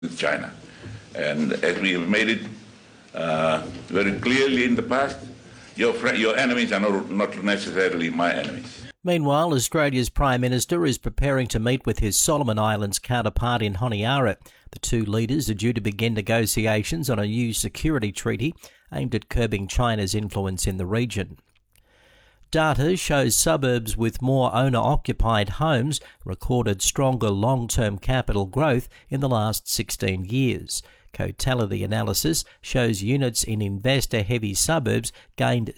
with China. And as we have made it very clearly in the past, your enemies are not necessarily my enemies. Meanwhile, Australia's Prime Minister is preparing to meet with his Solomon Islands counterpart in Honiara. The two leaders are due to begin negotiations on a new security treaty aimed at curbing China's influence in the region. Data shows suburbs with more owner-occupied homes recorded stronger long-term capital growth in the last 16 years. Cotality analysis shows units in investor-heavy suburbs gained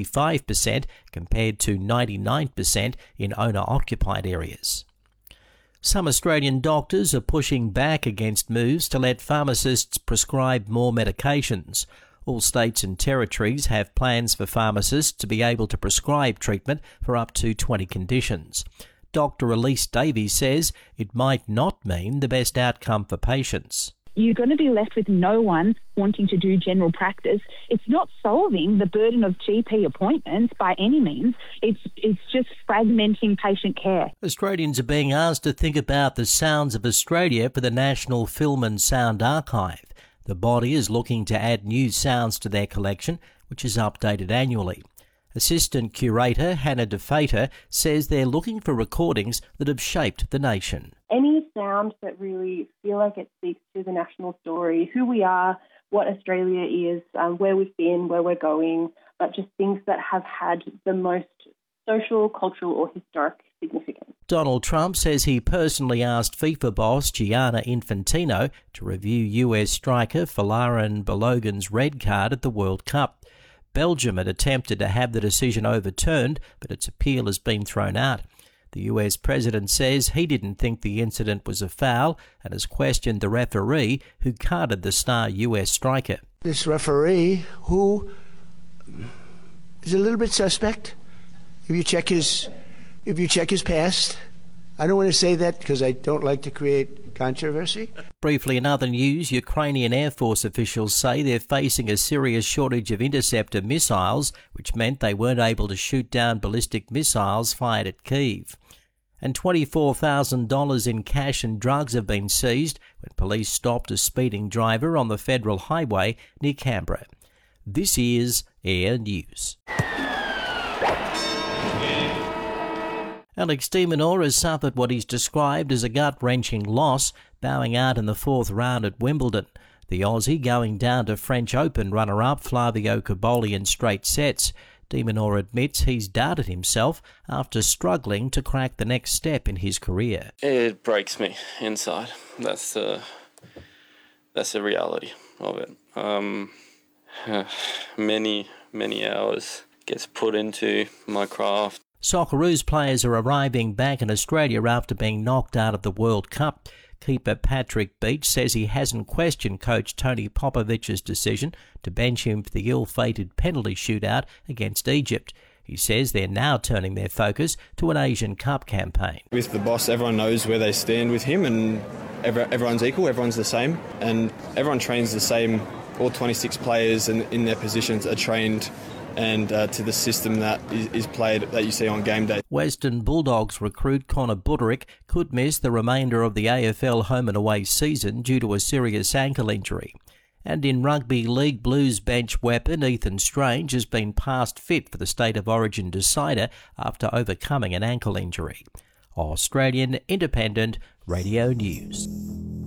65% compared to 99% in owner-occupied areas. Some Australian doctors are pushing back against moves to let pharmacists prescribe more medications. All states and territories have plans for pharmacists to be able to prescribe treatment for up to 20 conditions. Dr. Elise Davies says it might not mean the best outcome for patients. You're going to be left with no one wanting to do general practice. It's not solving the burden of GP appointments by any means. It's just fragmenting patient care. Australians are being asked to think about the sounds of Australia for the National Film and Sound Archive. The body is looking to add new sounds to their collection, which is updated annually. Assistant Curator Hannah DeFater says they're looking for recordings that have shaped the nation. Any sound that really feel like it speaks to the national story, who we are, what Australia is, where we've been, where we're going, but just things that have had the most social, cultural or historic significance. Donald Trump says he personally asked FIFA boss Gianni Infantino to review US striker Folarin Balogun's red card at the World Cup. Belgium had attempted to have the decision overturned, but its appeal has been thrown out. The US president says he didn't think the incident was a foul and has questioned the referee who carded the star US striker. This referee, who is a little bit suspect, if you check his past. I don't want to say that because I don't like to create controversy. Briefly, in other news, Ukrainian Air Force officials say they're facing a serious shortage of interceptor missiles, which meant they weren't able to shoot down ballistic missiles fired at Kyiv. And $24,000 in cash and drugs have been seized when police stopped a speeding driver on the federal highway near Canberra. This is Air News. Alex de Minaur has suffered what he's described as a gut-wrenching loss, bowing out in the fourth round at Wimbledon. The Aussie going down to French Open runner-up Flavio Cobolli in straight sets. De Minaur admits he's doubted himself after struggling to crack the next step in his career. It breaks me inside. That's the reality of it. Many hours gets put into my craft. Socceroos players are arriving back in Australia after being knocked out of the World Cup. Keeper Patrick Beach says he hasn't questioned coach Tony Popovic's decision to bench him for the ill-fated penalty shootout against Egypt. He says they're now turning their focus to an Asian Cup campaign. With the boss, everyone knows where they stand with him, and everyone's equal, everyone's the same, and everyone trains the same. All 26 players in their positions are trained and to the system that is played that you see on game day. Western Bulldogs recruit Connor Buderick could miss the remainder of the AFL home and away season due to a serious ankle injury. And in Rugby League, Blues bench weapon Ethan Strange has been passed fit for the State of Origin decider after overcoming an ankle injury. Australian Independent Radio News.